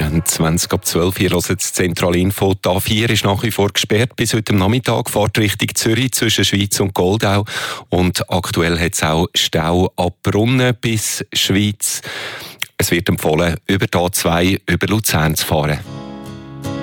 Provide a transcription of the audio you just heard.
haben 20 ab 12 Uhr das Zentralinfo. Die A4 ist nach wie vor gesperrt bis heute Nachmittag. Fahrt Richtung Zürich zwischen Schweiz und Goldau. Und aktuell hat es auch Stau ab Brunnen bis Schweiz. Es wird empfohlen, über die A2 über Luzern zu fahren.